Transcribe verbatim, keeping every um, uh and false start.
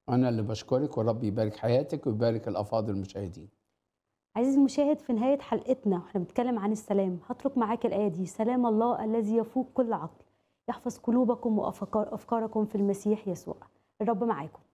أنا اللي باشكرِك ورب يبارك حياتِك ويبارك الأفاضل المشاهدين. عزيزي المشاهد، في نهاية حلقتنا واحنا بنتكلم عن السلام هترك معاك الآية دي: سلام الله الذي يفوق كل عقل يحفظ قلوبكم وأفكاركم في المسيح يسوع. الرب معاكم.